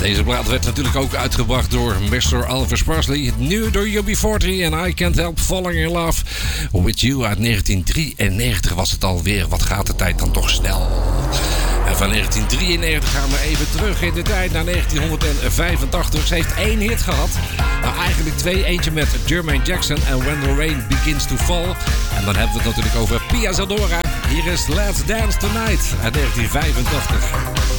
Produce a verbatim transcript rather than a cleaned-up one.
Deze plaat werd natuurlijk ook uitgebracht door mister Elvis Presley. Nu door U B veertig en I Can't Help Falling in Love with You uit negentien drieënnegentig was het alweer. Wat gaat de tijd dan toch snel? En van negentien drieënnegentig gaan we even terug in de tijd naar negentienhonderdvijfentachtig. Ze heeft één hit gehad. Nou, eigenlijk twee. Eentje met Jermaine Jackson en When the Rain Begins to Fall. En dan hebben we het natuurlijk over Pia Zadora. Hier is Let's Dance Tonight uit negentien vijfentachtig.